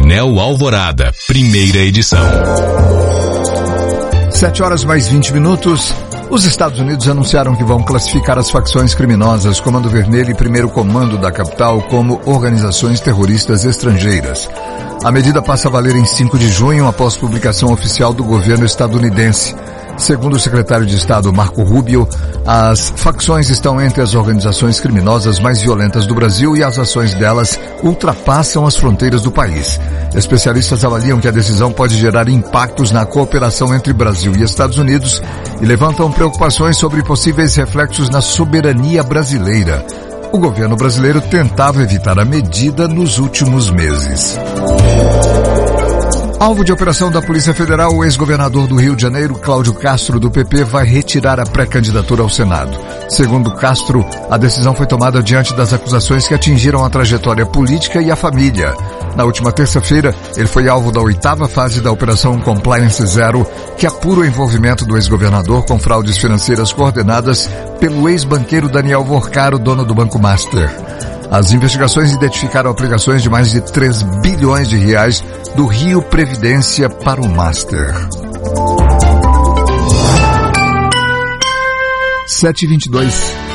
Painel Alvorada, primeira edição. 7h mais 20. Os Estados Unidos anunciaram que vão classificar as facções criminosas Comando Vermelho e Primeiro Comando da capital como organizações terroristas estrangeiras. A medida passa a valer em 5 de junho, após publicação oficial do governo estadunidense. Segundo o secretário de Estado Marco Rubio, as facções estão entre as organizações criminosas mais violentas do Brasil e as ações delas ultrapassam as fronteiras do país. Especialistas avaliam que a decisão pode gerar impactos na cooperação entre Brasil e Estados Unidos e levantam preocupações sobre possíveis reflexos na soberania brasileira. O governo brasileiro tentava evitar a medida nos últimos meses. Alvo de operação da Polícia Federal, o ex-governador do Rio de Janeiro, Cláudio Castro, do PP, vai retirar a pré-candidatura ao Senado. Segundo Castro, a decisão foi tomada diante das acusações que atingiram a trajetória política e a família. Na última terça-feira, ele foi alvo da 8ª fase da Operação Compliance Zero, que apura o envolvimento do ex-governador com fraudes financeiras coordenadas pelo ex-banqueiro Daniel Vorcaro, dono do Banco Master. As investigações identificaram aplicações de mais de 3 bilhões de reais do Rio Previdência para o Master. 7h22.